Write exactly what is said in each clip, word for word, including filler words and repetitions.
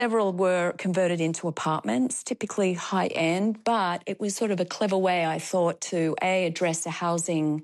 Several were converted into apartments, typically high-end, but it was sort of a clever way, I thought, to, A, address a housing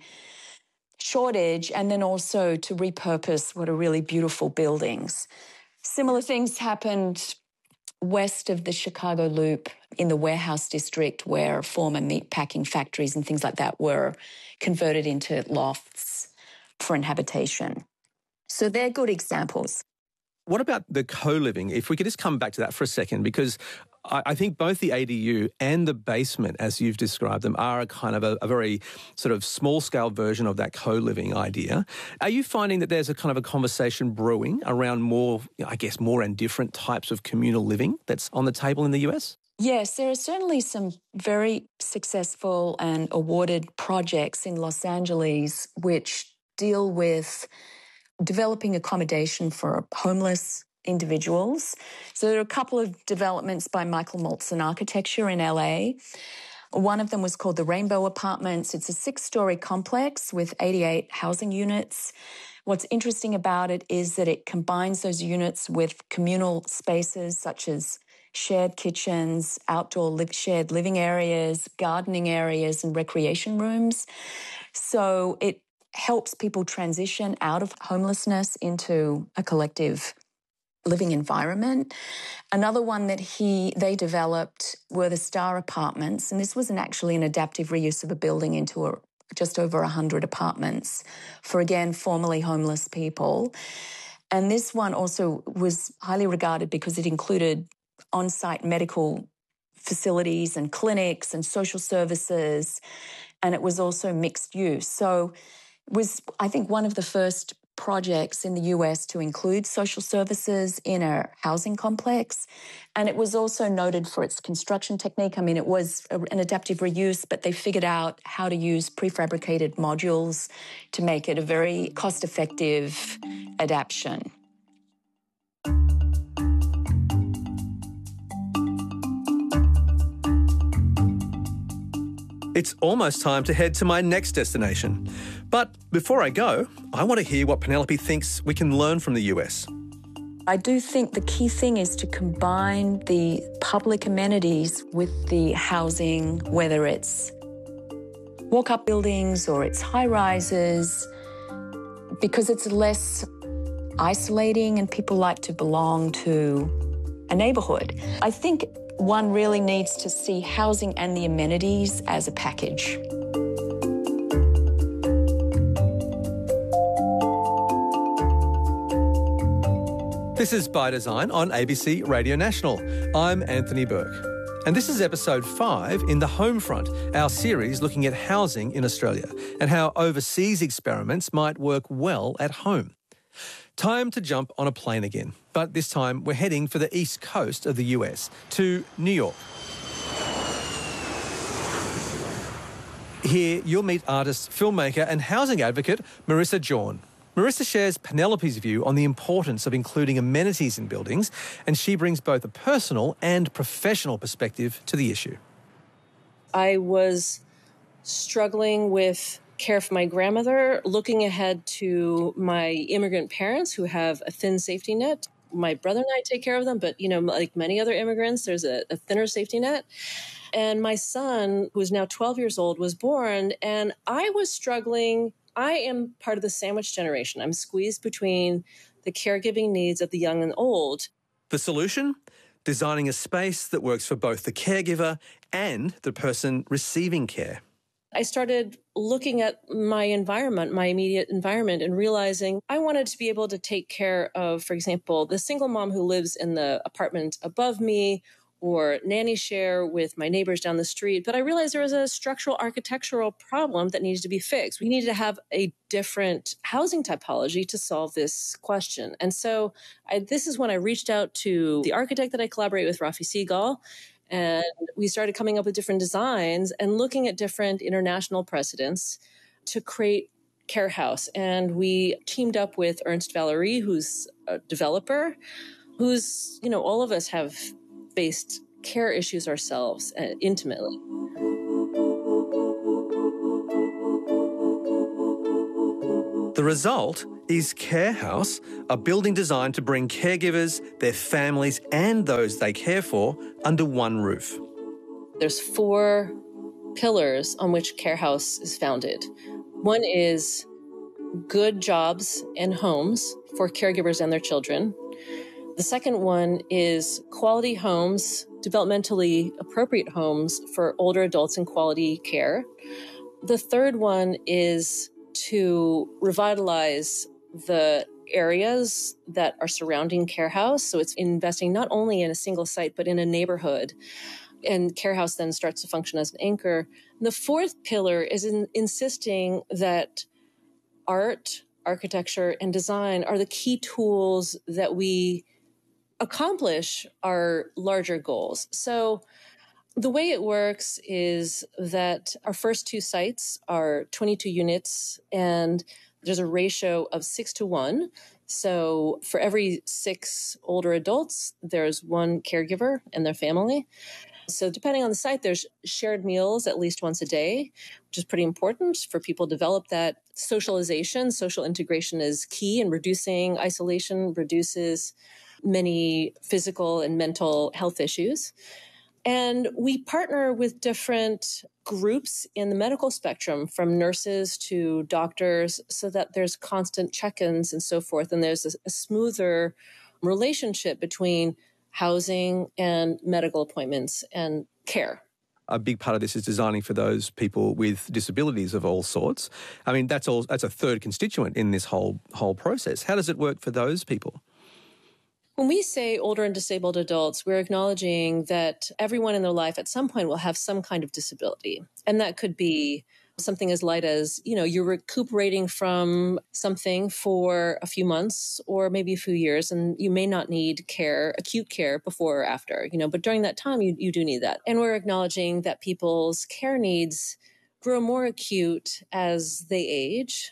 shortage and then also to repurpose what are really beautiful buildings. Similar things happened west of the Chicago Loop in the warehouse district, where former meat packing factories and things like that were converted into lofts for inhabitation. So they're good examples. What about the co-living? If we could just come back to that for a second, because I, I think both the A D U and the basement, as you've described them, are a kind of a, a very sort of small-scale version of that co-living idea. Are you finding that there's a kind of a conversation brewing around more, I guess, more and different types of communal living that's on the table in the U S? Yes, there are certainly some very successful and awarded projects in Los Angeles which deal with developing accommodation for homeless individuals. So there are a couple of developments by Michael Moltzen Architecture in L A. One of them was called the Rainbow Apartments. It's a six-story complex with eighty-eight housing units. What's interesting about it is that it combines those units with communal spaces such as shared kitchens, outdoor live, shared living areas, gardening areas, and recreation rooms. So it helps people transition out of homelessness into a collective living environment. Another one that he they developed were the Star Apartments, and this was an actually an adaptive reuse of a building into a, just over one hundred apartments for, again, formerly homeless people. And this one also was highly regarded because it included on-site medical facilities and clinics and social services, and it was also mixed use. So was, I think, one of the first projects in the U S to include social services in a housing complex. And it was also noted for its construction technique. I mean, it was a, an adaptive reuse, but they figured out how to use prefabricated modules to make it a very cost-effective adaptation. It's almost time to head to my next destination. But before I go, I want to hear what Penelope thinks we can learn from the U S. I do think the key thing is to combine the public amenities with the housing, whether it's walk-up buildings or it's high-rises, because it's less isolating and people like to belong to a neighbourhood. I think one really needs to see housing and the amenities as a package. This is By Design on A B C Radio National. I'm Anthony Burke. And this is episode five in The Homefront, our series looking at housing in Australia and how overseas experiments might work well at home. Time to jump on a plane again, but this time we're heading for the east coast of the U S, to New York. Here you'll meet artist, filmmaker and housing advocate Marissa Jorn. Marissa shares Penelope's view on the importance of including amenities in buildings, and she brings both a personal and professional perspective to the issue. I was struggling with care for my grandmother, looking ahead to my immigrant parents who have a thin safety net. My brother and I take care of them, but, you know, like many other immigrants, there's a, a thinner safety net. And my son, who is now twelve years old, was born, and I was struggling. I am part of the sandwich generation. I'm squeezed between the caregiving needs of the young and old. The solution? Designing a space that works for both the caregiver and the person receiving care. I started looking at my environment, my immediate environment, and realizing I wanted to be able to take care of, for example, the single mom who lives in the apartment above me, or nanny share with my neighbors down the street. But I realized there was a structural architectural problem that needed to be fixed. We needed to have a different housing typology to solve this question. And so I, this is when I reached out to the architect that I collaborate with, Rafi Segal, and we started coming up with different designs and looking at different international precedents to create Care House. And we teamed up with Ernst Valerie, who's a developer, who's, you know, all of us have faced care issues ourselves uh, intimately. The result Is Care House a building designed to bring caregivers, their families and those they care for under one roof? There's four pillars on which Care House is founded. One is good jobs and homes for caregivers and their children. The second one is quality homes, developmentally appropriate homes for older adults in quality care. The third one is to revitalize the areas that are surrounding Care House. So it's investing not only in a single site, but in a neighborhood. And Care House then starts to function as an anchor. And the fourth pillar is in insisting that art, architecture, and design are the key tools that we accomplish our larger goals. So the way it works is that our first two sites are twenty-two units, and there's a ratio of six to one. So for every six older adults, there's one caregiver and their family. So depending on the site, there's shared meals at least once a day, which is pretty important for people to develop that socialization. Social integration is key in reducing isolation, reduces many physical and mental health issues. And we partner with different groups in the medical spectrum, from nurses to doctors, so that there's constant check-ins and so forth. And there's a, a smoother relationship between housing and medical appointments and care. A big part of this is designing for those people with disabilities of all sorts. I mean, that's all. That's a third constituent in this whole whole process. How does it work for those people? When we say older and disabled adults, we're acknowledging that everyone in their life at some point will have some kind of disability. And that could be something as light as, you know, you're recuperating from something for a few months or maybe a few years, and you may not need care, acute care before or after, you know, but during that time, you, you do need that. And we're acknowledging that people's care needs grow more acute as they age.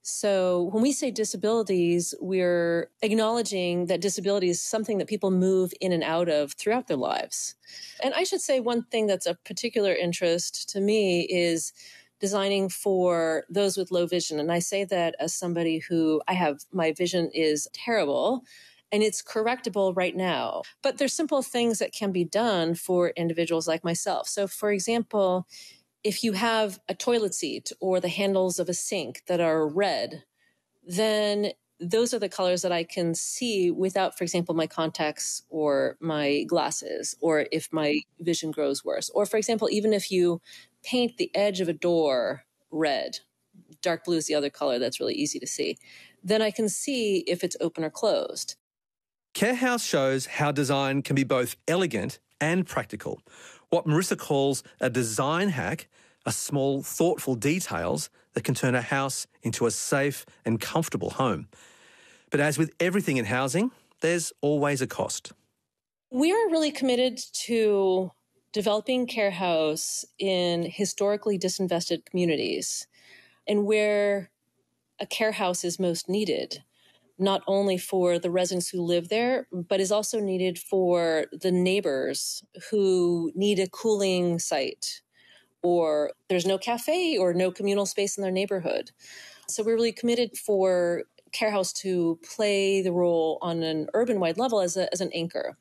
So when we say disabilities, we're acknowledging that disability is something that people move in and out of throughout their lives. And I should say one thing that's of particular interest to me is designing for those with low vision. And I say that as somebody who I have, my vision is terrible and it's correctable right now. But there's simple things that can be done for individuals like myself. So for example, if you have a toilet seat or the handles of a sink that are red, then those are the colors that I can see without, for example, my contacts or my glasses, or if my vision grows worse. Or for example, even if you paint the edge of a door red, dark blue is the other color that's really easy to see, then I can see if it's open or closed. Care House shows how design can be both elegant and practical. What Marissa calls a design hack are small, thoughtful details that can turn a house into a safe and comfortable home. But as with everything in housing, there's always a cost. We are really committed to developing Care House in historically disinvested communities and where a care house is most needed, not only for the residents who live there, but is also needed for the neighbors who need a cooling site, or there's no cafe or no communal space in their neighborhood. So we're really committed for Care House to play the role on an urban-wide level as, a, as an anchor.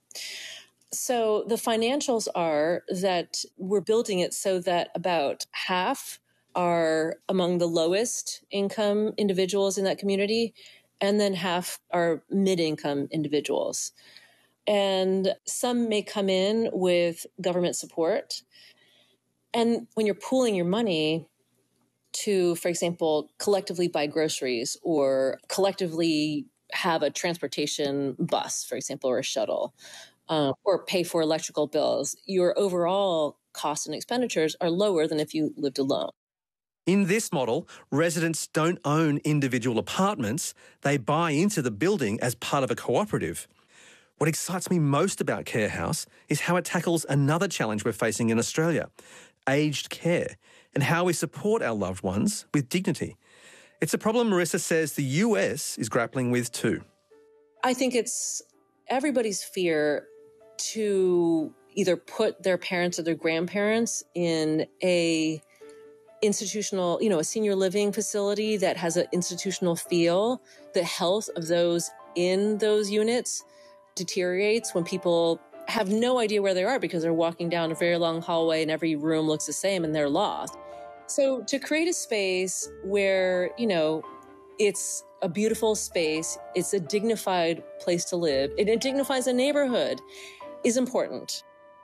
So the financials are that we're building it so that about half are among the lowest income individuals in that community, and then half are mid-income individuals. And some may come in with government support. And when you're pooling your money to, for example, collectively buy groceries or collectively have a transportation bus, for example, or a shuttle, uh, or pay for electrical bills, your overall costs and expenditures are lower than if you lived alone. In this model, residents don't own individual apartments. They buy into the building as part of a cooperative. What excites me most about Care House is how it tackles another challenge we're facing in Australia, aged care, and how we support our loved ones with dignity. It's a problem Marissa says the U S is grappling with too. I think it's everybody's fear to either put their parents or their grandparents in a institutional, you know, a senior living facility that has an institutional feel, the health of those in those units deteriorates when people have no idea where they are because they're walking down a very long hallway and every room looks the same and they're lost. So to create a space where, you know, it's a beautiful space, it's a dignified place to live, and it dignifies a neighborhood is important.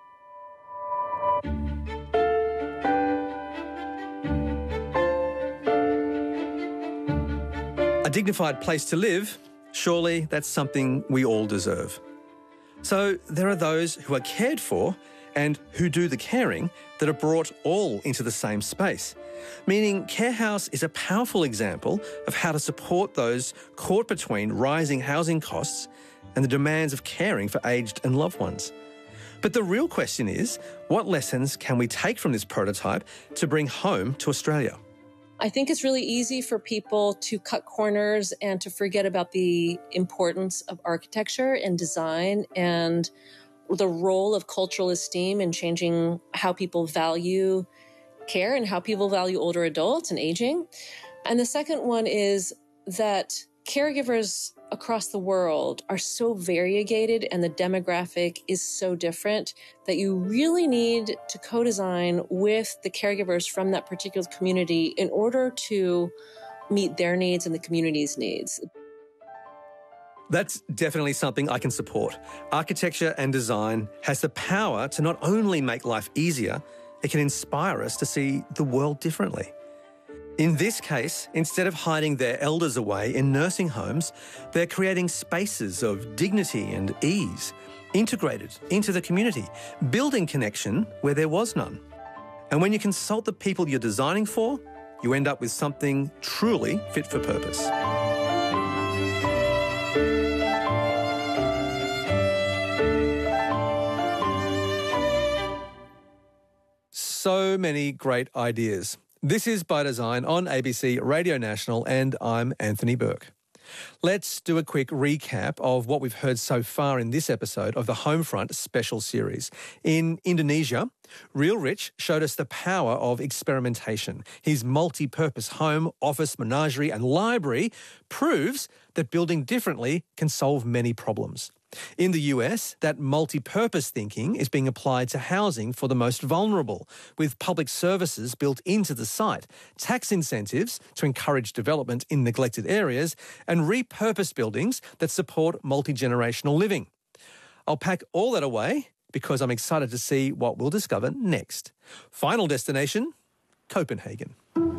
A dignified place to live, surely that's something we all deserve. So there are those who are cared for and who do the caring that are brought all into the same space. Meaning Care House is a powerful example of how to support those caught between rising housing costs and the demands of caring for aged and loved ones. But the real question is, what lessons can we take from this prototype to bring home to Australia? I think it's really easy for people to cut corners and to forget about the importance of architecture and design and the role of cultural esteem in changing how people value care and how people value older adults and aging. And the second one is that caregivers across the world are so variegated and the demographic is so different that you really need to co-design with the caregivers from that particular community in order to meet their needs and the community's needs. That's definitely something I can support. Architecture and design has the power to not only make life easier, it can inspire us to see the world differently. In this case, instead of hiding their elders away in nursing homes, they're creating spaces of dignity and ease, integrated into the community, building connection where there was none. And when you consult the people you're designing for, you end up with something truly fit for purpose. So many great ideas. This is By Design on A B C Radio National, and I'm Anthony Burke. Let's do a quick recap of what we've heard so far in this episode of the Homefront special series. In Indonesia, Real Rich showed us the power of experimentation. His multi-purpose home, office, menagerie and library proves that building differently can solve many problems. In the U S, that multi-purpose thinking is being applied to housing for the most vulnerable, with public services built into the site, tax incentives to encourage development in neglected areas, and repurposed buildings that support multi-generational living. I'll pack all that away because I'm excited to see what we'll discover next. Final destination, Copenhagen.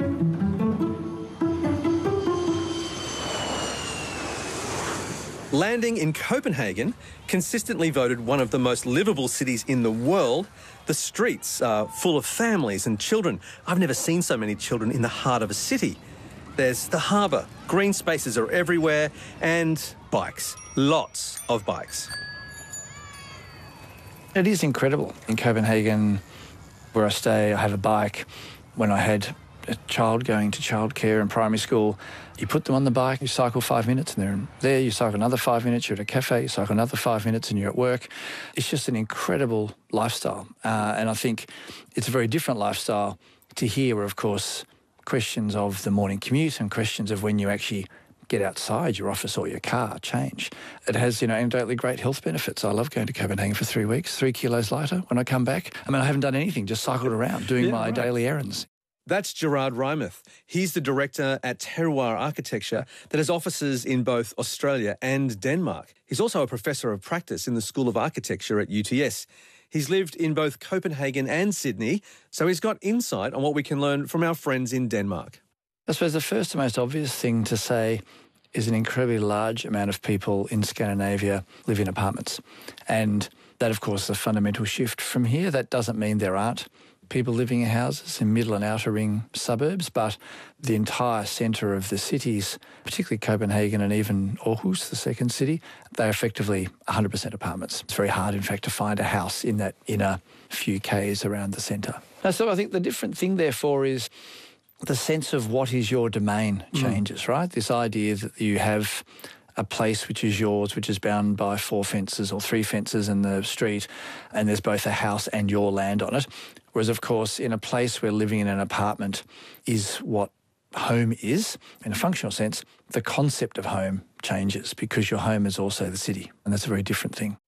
Landing in Copenhagen, consistently voted one of the most livable cities in the world, the streets are full of families and children. I've never seen so many children in the heart of a city. There's the harbour, green spaces are everywhere, and bikes. Lots of bikes. It is incredible. In Copenhagen, where I stay, I have a bike. When I had a child going to childcare and primary school, you put them on the bike, you cycle five minutes and they're there, you cycle another five minutes, you're at a cafe, you cycle another five minutes and you're at work. It's just an incredible lifestyle. Uh, and I think it's a very different lifestyle to here where, of course, questions of the morning commute and questions of when you actually get outside your office or your car change. It has, you know, anecdotally great health benefits. I love going to Copenhagen for three weeks, three kilos lighter when I come back. I mean, I haven't done anything, just cycled around doing yeah, my right. daily errands. That's Gerard Reimuth. He's the director at Terroir Architecture that has offices in both Australia and Denmark. He's also a professor of practice in the School of Architecture at U T S. He's lived in both Copenhagen and Sydney, so he's got insight on what we can learn from our friends in Denmark. I suppose the first and most obvious thing to say is an incredibly large amount of people in Scandinavia live in apartments. And that, of course, is a fundamental shift from here. That doesn't mean there aren't people living in houses in middle and outer ring suburbs, but the entire centre of the cities, particularly Copenhagen and even Aarhus, the second city, they're effectively one hundred percent apartments. It's very hard, in fact, to find a house in that inner few Ks around the centre. Now, so I think the different thing, therefore, is the sense of what is your domain changes, mm. right? This idea that you have a place which is yours, which is bound by four fences or three fences in the street, and there's both a house and your land on it. Whereas, of course, in a place where living in an apartment is what home is, in a functional sense, the concept of home changes because your home is also the city, and that's a very different thing.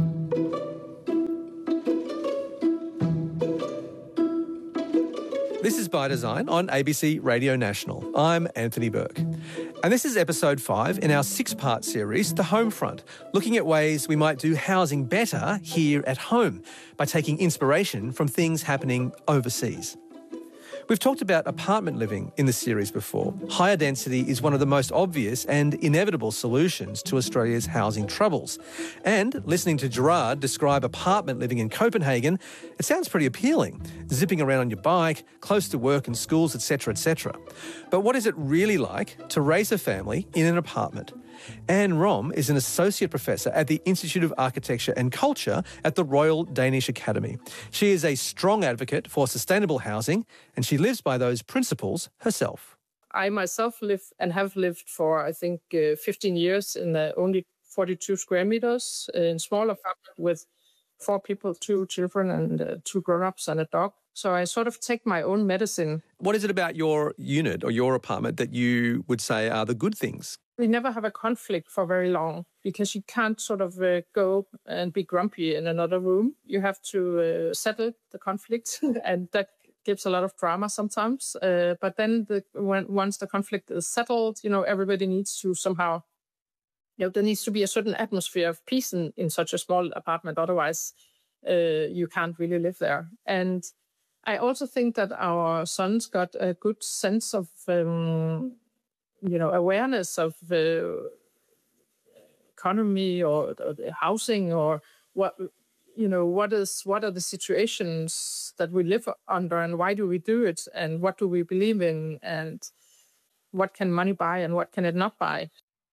This is By Design on A B C Radio National. I'm Anthony Burke. And this is episode five in our six-part series, The Homefront, looking at ways we might do housing better here at home by taking inspiration from things happening overseas. We've talked about apartment living in the series before. Higher density is one of the most obvious and inevitable solutions to Australia's housing troubles. And listening to Gerard describe apartment living in Copenhagen, it sounds pretty appealing. Zipping around on your bike, close to work and schools, et cetera, et cetera. But what is it really like to raise a family in an apartment? Anne Rom is an associate professor at the Institute of Architecture and Culture at the Royal Danish Academy. She is a strong advocate for sustainable housing, and she lives by those principles herself. I myself live and have lived for, I think, uh, fifteen years in uh, only forty-two square meters in a small apartment with four people, two children and uh, two grown-ups and a dog. So I sort of take my own medicine. What is it about your unit or your apartment that you would say are the good things? We never have a conflict for very long because you can't sort of uh, go and be grumpy in another room. You have to uh, settle the conflict and that gives a lot of drama sometimes. Uh, but then the, when, once the conflict is settled, you know, everybody needs to somehow, you know, there needs to be a certain atmosphere of peace in, in such a small apartment. Otherwise, uh, you can't really live there. And I also think that our sons got a good sense of, um, you know, awareness of uh, economy or, or the housing or what, you know, what is what are the situations that we live under and why do we do it and what do we believe in and what can money buy and what can it not buy.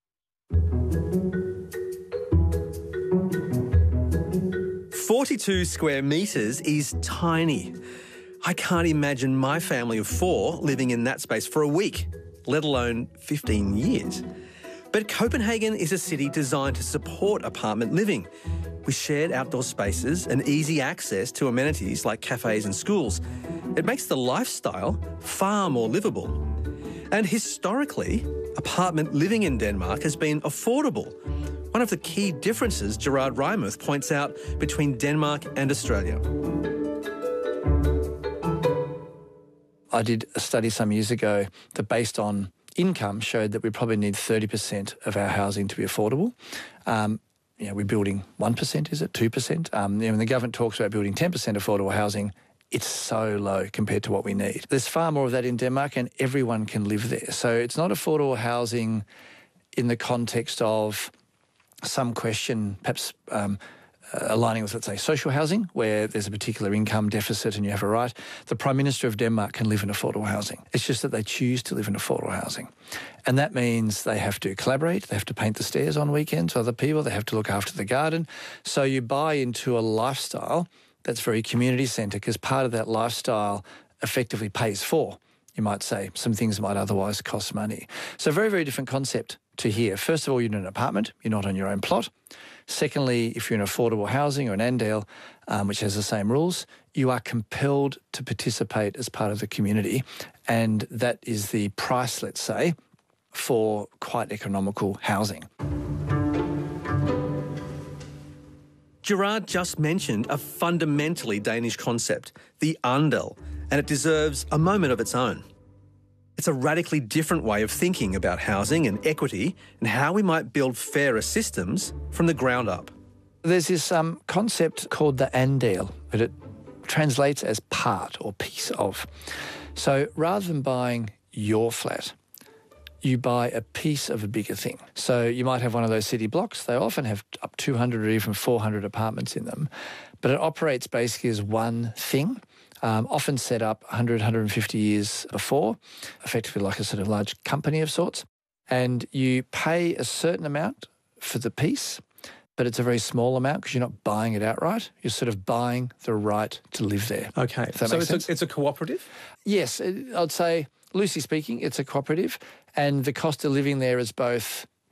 forty-two square metres is tiny. I can't imagine my family of four living in that space for a week, let alone fifteen years. But Copenhagen is a city designed to support apartment living, with shared outdoor spaces and easy access to amenities like cafes and schools. It makes the lifestyle far more livable. And historically, apartment living in Denmark has been affordable. One of the key differences Gerard Reimuth points out between Denmark and Australia. I did a study some years ago that, based on income, showed that we probably need thirty percent of our housing to be affordable. Um, you know, we're building one percent, is it? two percent? Um, you know, when the government talks about building ten percent affordable housing, it's so low compared to what we need. There's far more of that in Denmark and everyone can live there. So it's not affordable housing in the context of some question, perhaps um, Uh, aligning with, let's say, social housing, where there's a particular income deficit and you have a right. The Prime Minister of Denmark can live in affordable housing. It's just that they choose to live in affordable housing. And that means they have to collaborate, they have to paint the stairs on weekends with other people, they have to look after the garden. So you buy into a lifestyle that's very community-centred because part of that lifestyle effectively pays for, you might say, some things that might otherwise cost money. So a very, very different concept to here. First of all, you're in an apartment, you're not on your own plot. Secondly, if you're in affordable housing or an Andale, um, which has the same rules, you are compelled to participate as part of the community. And that is the price, let's say, for quite economical housing. Gerard just mentioned a fundamentally Danish concept, the Andel, and it deserves a moment of its own. It's a radically different way of thinking about housing and equity and how we might build fairer systems from the ground up. There's this um, concept called the andel, but it translates as part or piece of. So rather than buying your flat, you buy a piece of a bigger thing. So you might have one of those city blocks. They often have up two hundred or even four hundred apartments in them, but it operates basically as one thing. Um, often set up one hundred, one hundred fifty years before, effectively like a sort of large company of sorts. And you pay a certain amount for the piece, but it's a very small amount because you're not buying it outright. You're sort of buying the right to live there. Okay, so it's a, it's a cooperative? Yes, I'd say, loosely speaking, it's a cooperative. And the cost of living there is both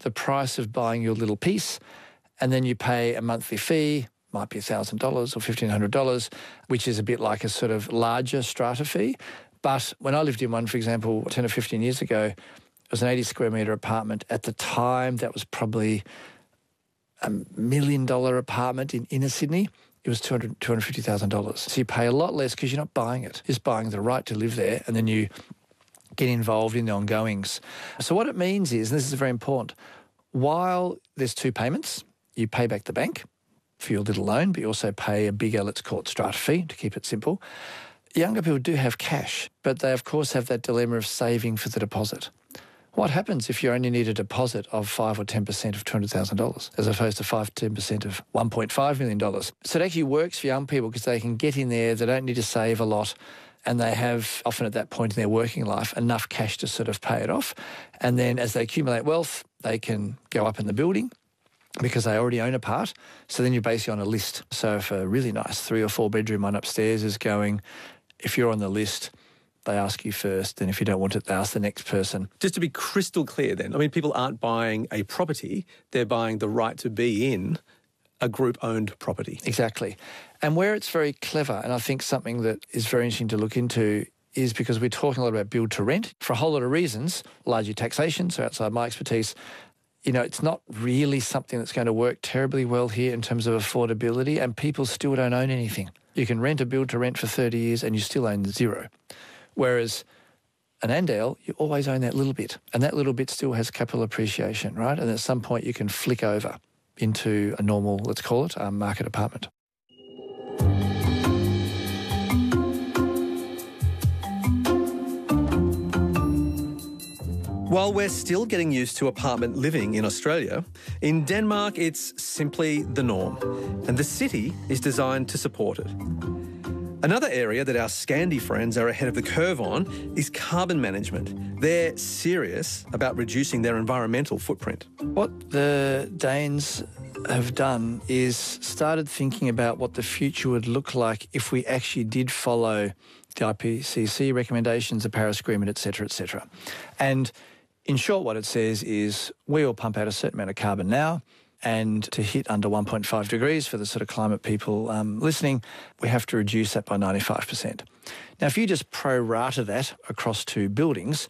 the price of buying your little piece, and then you pay a monthly fee, might be one thousand dollars or fifteen hundred dollars, which is a bit like a sort of larger strata fee. But when I lived in one, for example, ten or fifteen years ago, it was an eighty square metre apartment. At the time, that was probably a million dollar apartment in inner Sydney. It was two hundred thousand dollars, two hundred fifty thousand dollars. So you pay a lot less because you're not buying it. You're just buying the right to live there, and then you get involved in the ongoings. So what it means is, and this is very important, while there's two payments, you pay back the bank for your little loan, but you also pay a bigger, let's call it strata fee, to keep it simple. Younger people do have cash, but they, of course, have that dilemma of saving for the deposit. What happens if you only need a deposit of five or ten percent of two hundred thousand dollars as opposed to five to ten percent of one point five million dollars? So it actually works for young people because they can get in there, they don't need to save a lot, and they have, often at that point in their working life, enough cash to sort of pay it off. And then as they accumulate wealth, they can go up in the building because they already own a part. So then you're basically on a list. So if a really nice three or four bedroom one upstairs is going, if you're on the list, they ask you first, and if you don't want it, they ask the next person. Just to be crystal clear then, I mean, people aren't buying a property, they're buying the right to be in a group-owned property. Exactly. And where it's very clever, and I think something that is very interesting to look into, is because we're talking a lot about build to rent for a whole lot of reasons, largely taxation, so outside my expertise. You know, it's not really something that's going to work terribly well here in terms of affordability, and people still don't own anything. You can rent a build to rent for thirty years and you still own zero. Whereas an Andale, you always own that little bit, and that little bit still has capital appreciation, right? And at some point you can flick over into a normal, let's call it, um, market apartment. While we're still getting used to apartment living in Australia, in Denmark it's simply the norm, and the city is designed to support it. Another area that our Scandi friends are ahead of the curve on is carbon management. They're serious about reducing their environmental footprint. What the Danes have done is started thinking about what the future would look like if we actually did follow the I P C C recommendations, the Paris Agreement, et cetera, et cetera. And in short, what it says is we all pump out a certain amount of carbon now, and to hit under one point five degrees for the sort of climate people um, listening, we have to reduce that by ninety-five percent. Now, if you just pro-rata that across two buildings,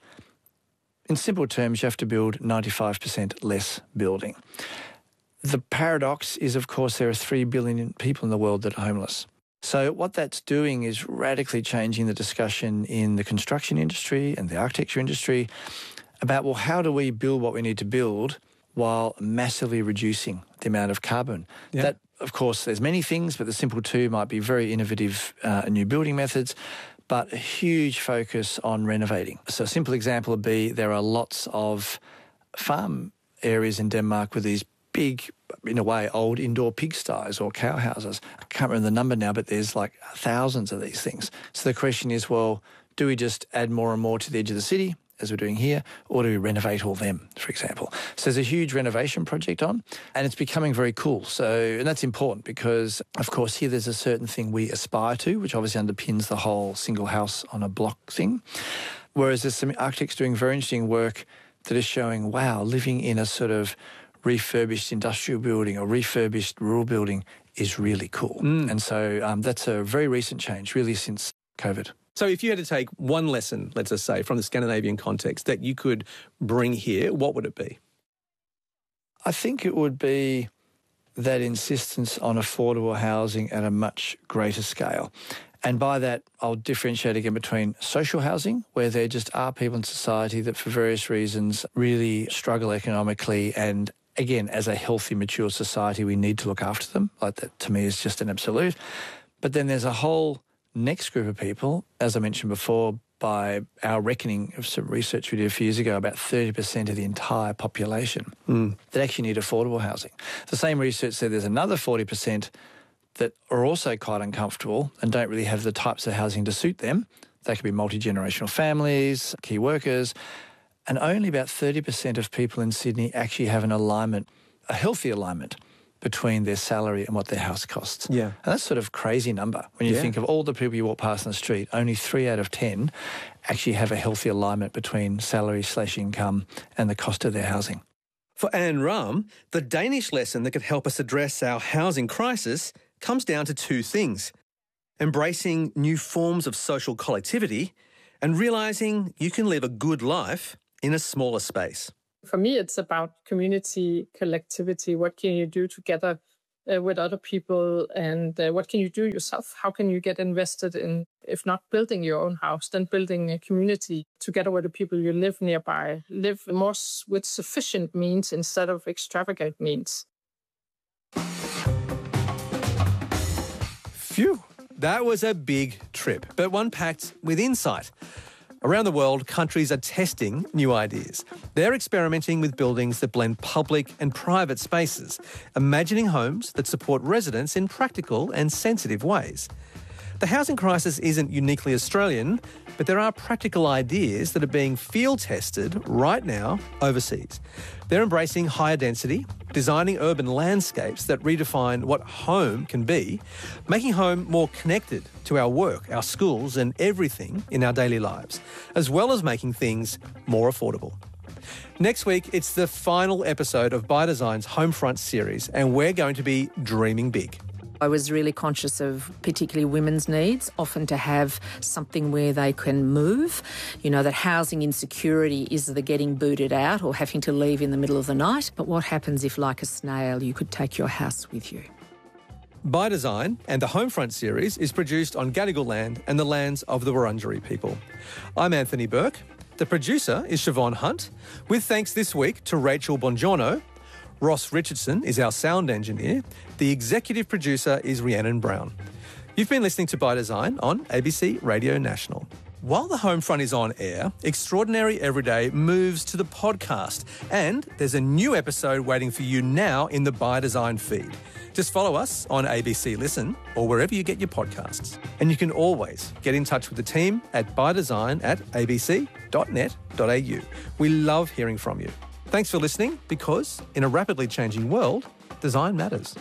in simple terms, you have to build ninety-five percent less building. The paradox is, of course, there are three billion people in the world that are homeless. So what that's doing is radically changing the discussion in the construction industry and the architecture industry about, well, how do we build what we need to build while massively reducing the amount of carbon? Yeah. That, of course, there's many things, but the simple two might be very innovative uh, new building methods, but a huge focus on renovating. So a simple example would be there are lots of farm areas in Denmark with these big, in a way, old indoor pigsties or cow houses. I can't remember the number now, but there's like thousands of these things. So the question is, well, do we just add more and more to the edge of the city, as we're doing here, or do we renovate all them, for example? So there's a huge renovation project on, and it's becoming very cool. So, and that's important because, of course, here there's a certain thing we aspire to, which obviously underpins the whole single house on a block thing. Whereas there's some architects doing very interesting work that is showing, wow, living in a sort of refurbished industrial building or refurbished rural building is really cool. Mm. And so um, that's a very recent change, really, since COVID. So if you had to take one lesson, let's just say, from the Scandinavian context that you could bring here, what would it be? I think it would be that insistence on affordable housing at a much greater scale. And by that, I'll differentiate again between social housing, where there just are people in society that for various reasons really struggle economically, and again, as a healthy, mature society, we need to look after them. Like that, to me, is just an absolute. But then there's a whole next group of people, as I mentioned before, by our reckoning of some research we did a few years ago, about thirty percent of the entire population mm. that actually need affordable housing. The same research said there's another forty percent that are also quite uncomfortable and don't really have the types of housing to suit them. They could be multi-generational families, key workers, and only about thirty percent of people in Sydney actually have an alignment, a healthy alignment, between their salary and what their house costs. Yeah. And that's sort of crazy number. When you yeah. think of all the people you walk past on the street, only three out of ten actually have a healthy alignment between salary slash income and the cost of their housing. For Anne Ram, the Danish lesson that could help us address our housing crisis comes down to two things: embracing new forms of social collectivity and realising you can live a good life in a smaller space. For me, it's about community collectivity. What can you do together uh, with other people, and uh, what can you do yourself? How can you get invested in, if not building your own house, then building a community together with the people you live nearby, live more s- with sufficient means instead of extravagant means. Phew, that was a big trip, but one packed with insight. Around the world, countries are testing new ideas. They're experimenting with buildings that blend public and private spaces, imagining homes that support residents in practical and sensitive ways. The housing crisis isn't uniquely Australian, but there are practical ideas that are being field tested right now overseas. They're embracing higher density, designing urban landscapes that redefine what home can be, making home more connected to our work, our schools and everything in our daily lives, as well as making things more affordable. Next week, it's the final episode of By Design's Homefront series, and we're going to be dreaming big. I was really conscious of particularly women's needs, often to have something where they can move. You know, that housing insecurity is the getting booted out or having to leave in the middle of the night. But what happens if, like a snail, you could take your house with you? By Design and the Homefront series is produced on Gadigal land and the lands of the Wurundjeri people. I'm Anthony Burke. The producer is Siobhan Hunt, with thanks this week to Rachel Bongiorno. Ross Richardson is our sound engineer. The executive producer is Rhiannon Brown. You've been listening to By Design on A B C Radio National. While the Homefront is on air, Extraordinary Everyday moves to the podcast, and there's a new episode waiting for you now in the By Design feed. Just follow us on A B C Listen or wherever you get your podcasts. And you can always get in touch with the team at bydesign at a b c dot net dot a u. We love hearing from you. Thanks for listening, because in a rapidly changing world, design matters.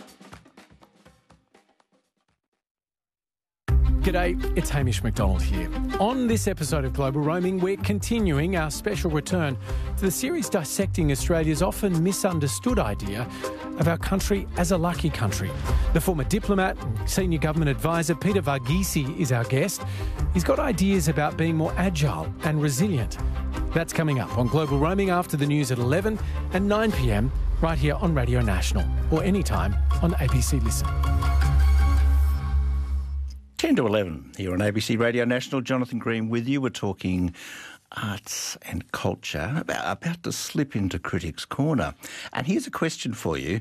G'day, it's Hamish McDonald here. On this episode of Global Roaming, we're continuing our special return to the series dissecting Australia's often misunderstood idea of our country as a lucky country. The former diplomat and senior government advisor Peter Varghese is our guest. He's got ideas about being more agile and resilient. That's coming up on Global Roaming after the news at eleven and nine p m right here on Radio National, or anytime on A B C Listen. ten to eleven here on A B C Radio National. Jonathan Green with you. We're talking arts and culture, about, about to slip into Critics' Corner. And here's a question for you.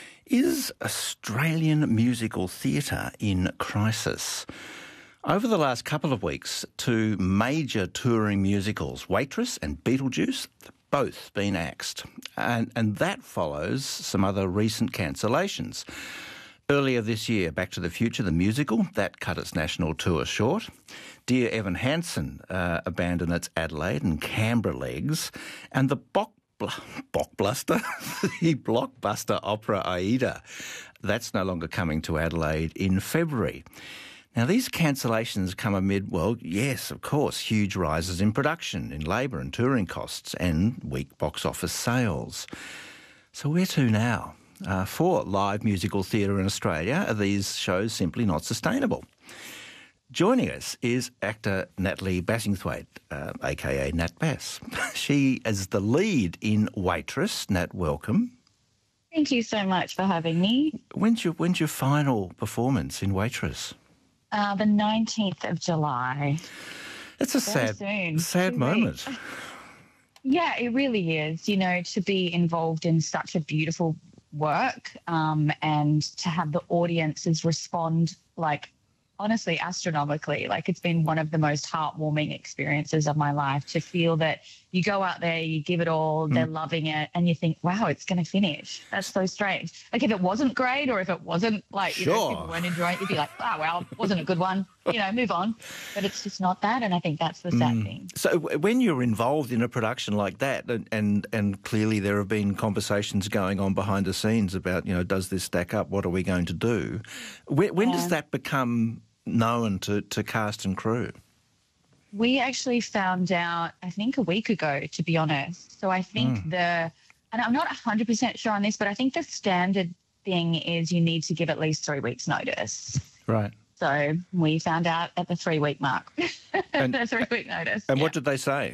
Is Australian musical theatre in crisis? Over the last couple of weeks, two major touring musicals, Waitress and Beetlejuice, both been axed. And, and that follows some other recent cancellations. Earlier this year, Back to the Future, the musical, that cut its national tour short. Dear Evan Hansen uh, abandoned its Adelaide and Canberra legs. And the Bock, Blockbuster, the blockbuster opera Aida, that's no longer coming to Adelaide in February. Now, these cancellations come amid, well, yes, of course, huge rises in production, in labour and touring costs, and weak box office sales. So where to now? Uh, for live musical theatre in Australia, are these shows simply not sustainable? Joining us is actor Natalie Bassingthwaite, uh, a k a. Nat Bass. She is the lead in Waitress. Nat, welcome. Thank you so much for having me. When's your, when's your final performance in Waitress? Uh, the nineteenth of July. It's a Very sad, soon. sad Two moment. weeks. Yeah, it really is. You know, to be involved in such a beautiful work um, and to have the audiences respond, like, honestly, astronomically. Like, it's been one of the most heartwarming experiences of my life to feel that you go out there, you give it all, they're mm. loving it, and you think, wow, it's going to finish. That's so strange. Like, if it wasn't great or if it wasn't, like, you sure. know, people weren't enjoying it, you'd be like, oh, well, wasn't a good one. You know, move on. But it's just not that, and I think that's the sad mm. thing. So when you're involved in a production like that, and, and and clearly there have been conversations going on behind the scenes about, you know, does this stack up? What are we going to do? When, when yeah. does that become known to, to cast and crew? We actually found out, I think, a week ago, to be honest. So I think mm. the and I'm not one hundred percent sure on this, but I think the standard thing is you need to give at least three weeks notice. Right. So we found out at the three-week mark, And- the three-week notice. And Yeah. what did they say?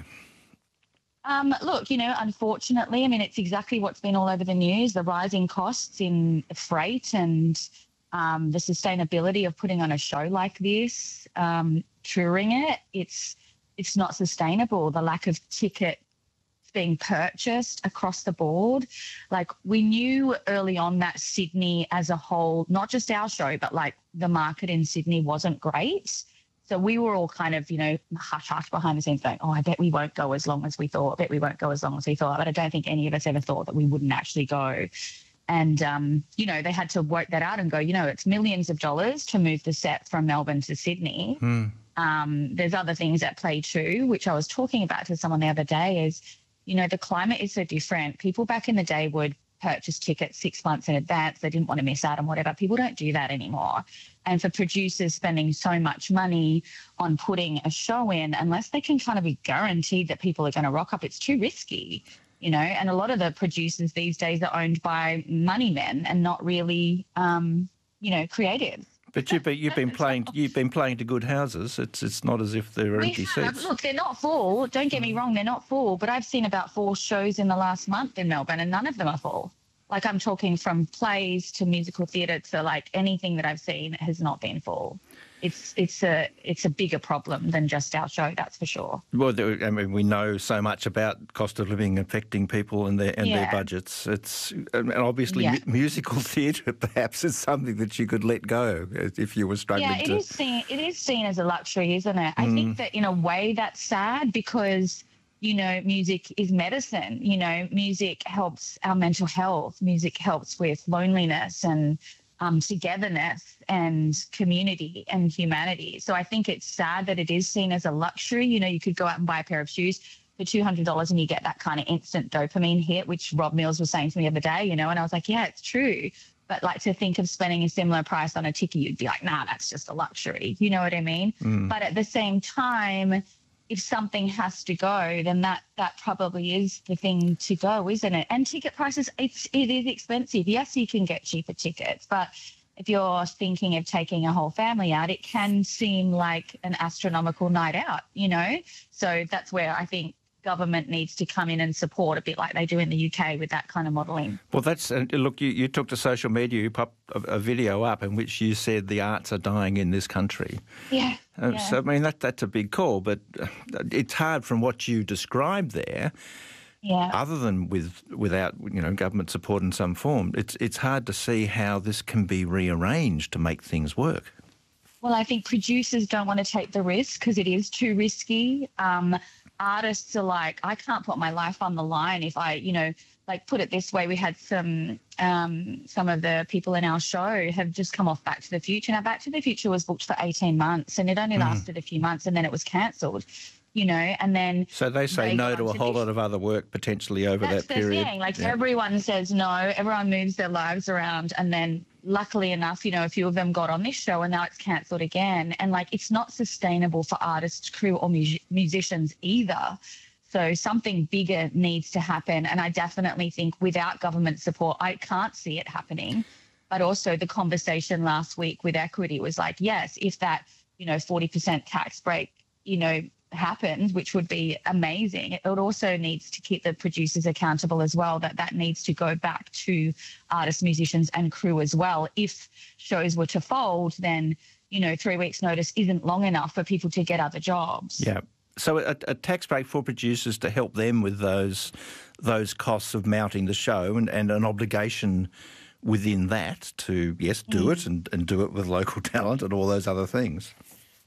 Um, look, you know, unfortunately, I mean, it's exactly what's been all over the news, the rising costs in freight and um, the sustainability of putting on a show like this, um, touring it. It's it's not sustainable. The lack of ticket being purchased across the board. Like, we knew early on that Sydney as a whole, not just our show, but like the market in Sydney wasn't great. So we were all kind of, you know, hush-hush behind the scenes going, oh, I bet we won't go as long as we thought. I bet we won't go as long as we thought. But I don't think any of us ever thought that we wouldn't actually go. And, um, you know, they had to work that out and go, you know, it's millions of dollars to move the set from Melbourne to Sydney. Mm. Um, there's other things at play too, which I was talking about to someone the other day is, you know, the climate is so different. People back in the day would purchase tickets six months in advance. They didn't want to miss out on whatever. People don't do that anymore. And for producers spending so much money on putting a show in, unless they can kind of be guaranteed that people are going to rock up, it's too risky, you know. And a lot of the producers these days are owned by money men and not really, um, you know, creative. But you've been, you've been playing you've been playing to good houses. It's it's not as if there are We empty have. seats. Look, they're not full. Don't get me wrong, they're not full. But I've seen about four shows in the last month in Melbourne, and none of them are full. Like, I'm talking from plays to musical theatre to like anything that I've seen has not been full. It's it's a it's a bigger problem than just our show, that's for sure. Well, there- I mean, we know so much about cost of living affecting people and their and their Yeah. budgets. It's and obviously Yeah. mu- musical theatre perhaps is something that you could let go if you were struggling Yeah, it to. is seen it is seen as a luxury, isn't it? I think that in a way that's sad because, you know, music is medicine. You know, music helps our mental health. Music helps with loneliness and um, togetherness and community and humanity. So I think it's sad that it is seen as a luxury. You know, you could go out and buy a pair of shoes for two hundred dollars and you get that kind of instant dopamine hit, which Rob Mills was saying to me the other day, you know, and I was like, yeah, it's true. But like, to think of spending a similar price on a ticket, you'd be like, nah, that's just a luxury. You know what I mean? But at the same time, if something has to go, then that that probably is the thing to go, isn't it? And ticket prices, it's it is expensive. Yes, you can get cheaper tickets, but if you're thinking of taking a whole family out, it can seem like an astronomical night out, you know? So that's where I think government needs to come in and support, a bit like they do in the U K with that kind of modelling. Well, that's uh, look. You, you took to social media. You popped a, a video up in which you said the arts are dying in this country. Yeah. Uh, yeah. So I mean that that's a big call, but uh, it's hard from what you described there. Yeah. Other than with without you know government support in some form, it's it's hard to see how this can be rearranged to make things work. Well, I think producers don't want to take the risk because it is too risky. Um, artists are like, I can't put my life on the line if I, you know, like, put it this way, we had some um, some of the people in our show have just come off Back to the Future. Now, Back to the Future was booked for eighteen months and it only lasted a few months and then it was cancelled, you know, and then... So they say they no go to a on whole this- lot of other work potentially over That's that the period. thing. Like, Yeah. everyone says no, everyone moves their lives around, and then luckily enough, you know, a few of them got on this show and now it's cancelled again. And like, it's not sustainable for artists, crew or mu- musicians either. So something bigger needs to happen. And I definitely think without government support, I can't see it happening. But also the conversation last week with Equity was like, yes, if that, you know, forty percent tax break, you know, happened, which would be amazing. It also needs to keep the producers accountable as well, that that needs to go back to artists, musicians and crew as well. If shows were to fold, then, you know, three weeks notice isn't long enough for people to get other jobs. Yeah. So a, a tax break for producers to help them with those those costs of mounting the show and, and an obligation within that to, yes, do Mm. it and, and do it with local talent and all those other things.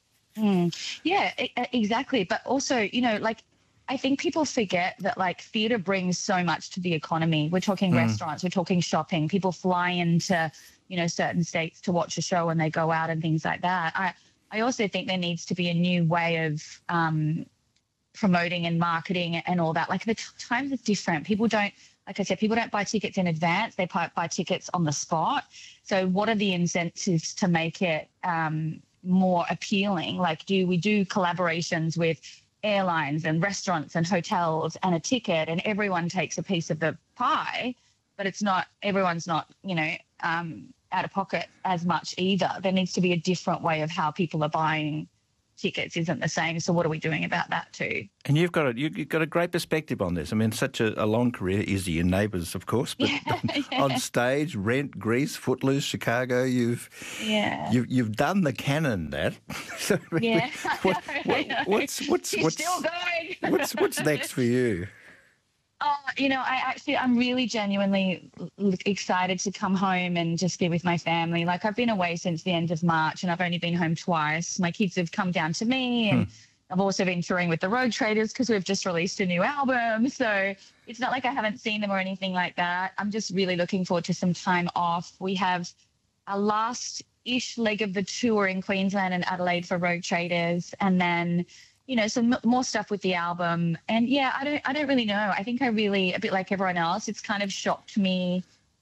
Mm. Yeah, e- exactly. But also, you know, like, I think people forget that, like, theatre brings so much to the economy. We're talking restaurants, we're talking shopping. People fly into, you know, certain states to watch a show and they go out and things like that. I, I also think there needs to be a new way of um, promoting and marketing and all that. Like, the t- times are different. People don't, like I said, people don't buy tickets in advance. They buy, buy tickets on the spot. So what are the incentives to make it um, more appealing? Like, do we do collaborations with, airlines and restaurants and hotels and a ticket, and everyone takes a piece of the pie, but it's not, everyone's not, you know, um, out of pocket as much either. There needs to be a different way of how people are buying tickets isn't the same. So what are we doing about that too? And you've got a, you've got a great perspective on this. I mean, such a, a long career. Izzy and Neighbours, of course, but yeah, yeah. on stage, Rent, Grease, Footloose, Chicago, you've yeah. you've, you've done the canon, that. So, yeah. What, what, what's what's She's what's still going. what's what's next for you? Oh, you know, I actually, I'm really genuinely excited to come home and just be with my family. Like, I've been away since the end of March and I've only been home twice. My kids have come down to me, and hmm. I've also been touring with the Road Traders because we've just released a new album. So it's not like I haven't seen them or anything like that. I'm just really looking forward to some time off. We have a last-ish leg of the tour in Queensland and Adelaide for Road Traders, and then you know, some more stuff with the album. And yeah, I don't, I don't really know. I think I really, a bit like everyone else, it's kind of shocked me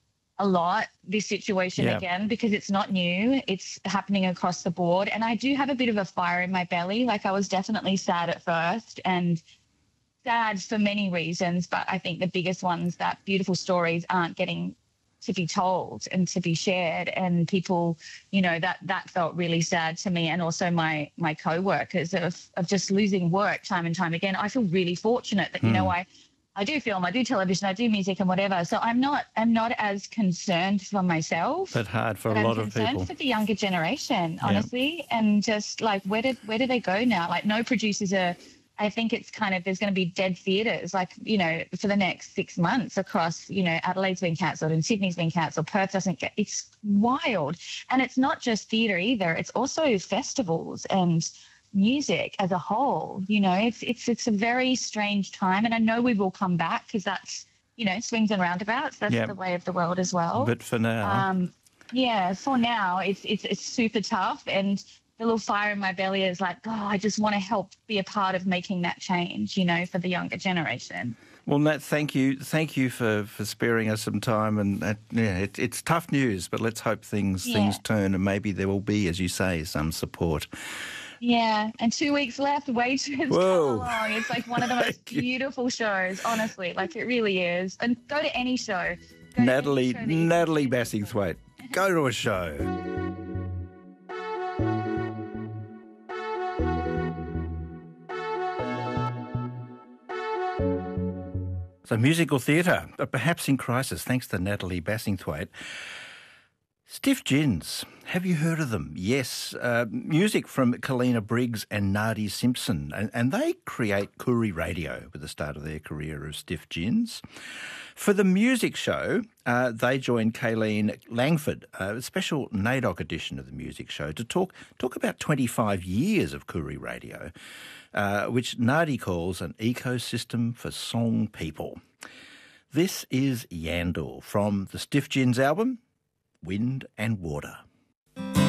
a lot, this situation yeah. again, because it's not new. It's happening across the board. And I do have a bit of a fire in my belly. Like, I was definitely sad at first, and sad for many reasons. But I think the biggest ones, that beautiful stories aren't getting to be told and to be shared, and people, you know, that that felt really sad to me. And also my my co-workers of, of just losing work time and time again. I feel really fortunate that, you mm. know, I I do film, I do television, I do music and whatever. So I'm not I'm not as concerned for myself. But hard for but a I'm lot of people. I'm concerned for the younger generation, honestly. Yeah. And just like, where did where do they go now? Like, no producers are, I think it's kind of, there's going to be dead theatres, like, you know, for the next six months across, you know, Adelaide's been cancelled and Sydney's been cancelled. Perth doesn't get, it's wild. And it's not just theatre either. It's also festivals and music as a whole. You know, it's, it's, it's a very strange time. And I know we will come back because that's, you know, swings and roundabouts. That's yep. the way of the world as well. But for now. Um, yeah, for now, it's, it's, it's super tough. And the little fire in my belly is like, oh, I just want to help be a part of making that change, you know, for the younger generation. Well, Nat, thank you. Thank you for, for sparing us some time. And uh, yeah, it, it's tough news, but let's hope things yeah. things turn, and maybe there will be, as you say, some support. Yeah, and two weeks left. Way too long. It's like one of the most beautiful shows, honestly. Like, it really is. And go to any show. Go Natalie, any show Natalie Bassingthwaite, go to a show. So musical theatre, but perhaps in crisis, thanks to Natalie Bassingthwaite. Stiff Gins, have you heard of them? Yes, uh, music from Kalina Briggs and Nadi Simpson, and, and they create Koori Radio with the start of their career of Stiff Gins. For the music show, uh, they joined Kayleen Langford, a special NAIDOC edition of the music show, to talk talk about twenty-five years of Koori Radio, uh, which Nadi calls an ecosystem for song people. This is Yandal from the Stiff Gins album, Wind and Water.